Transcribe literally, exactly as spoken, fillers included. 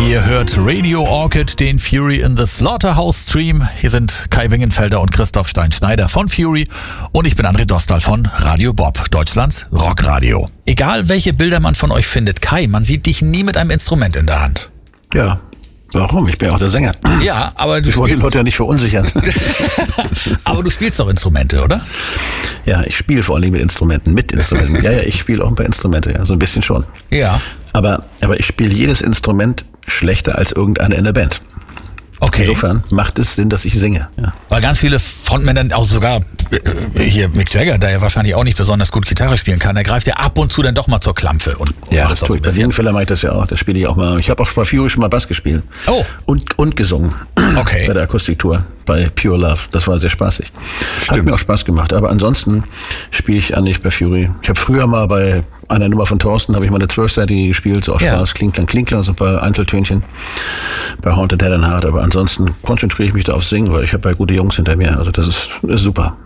Ihr hört Radio Orchid, den Fury in the Slaughterhouse Stream. Hier sind Kai Wingenfelder und Christoph Stein-Schneider von Fury und ich bin André Dostal von Radio Bob, Deutschlands Rockradio. Egal welche Bilder man von euch findet, Kai, man sieht dich nie mit einem Instrument in der Hand. Ja, warum? Ich bin ja auch der Sänger. Ja, aber du Ich wollte die Leute ja nicht verunsichern. Aber du spielst doch Instrumente, oder? Ja, ich spiele vor allem mit Instrumenten, mit Instrumenten. Ja, ja, ich spiele auch ein paar Instrumente, ja, so ein bisschen schon. Ja. Aber, aber ich spiele jedes Instrument schlechter als irgendeiner in der Band. Okay. Insofern macht es Sinn, dass ich singe. Ja. Weil ganz viele Frontmänner, auch sogar äh, hier Mick Jagger, der ja wahrscheinlich auch nicht besonders gut Gitarre spielen kann, der greift ja ab und zu dann doch mal zur Klampfe. Und Ja, macht das auch tue so ich. Bei Singenfeller mache ich das ja auch. Das spiele ich auch mal. Ich habe auch bei Fury schon mal Bass gespielt. Oh. Und, und gesungen. Okay. Bei der Akustiktour, bei Pure Love. Das war sehr spaßig. Hat mir auch Spaß gemacht. Aber ansonsten spiele ich eigentlich bei Fury. Ich habe früher mal bei einer Nummer von Thorsten, habe ich mal eine zwölfseitige gespielt. So auch Ja. Spaß. Klinklang, Klinklang, so ein paar Einzeltönchen. Bei Haunted Head and Heart. Aber ansonsten konzentriere ich mich da auf Singen, weil ich habe ja gute Jungs hinter mir. Also das ist, ist super.